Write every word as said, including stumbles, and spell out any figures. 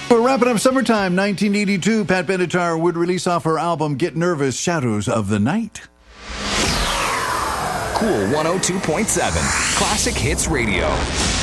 We're wrapping up summertime nineteen eighty-two. Pat Benatar would release off her album Get Nervous, Shadows of the Night. Cool one oh two point seven, Classic Hits Radio.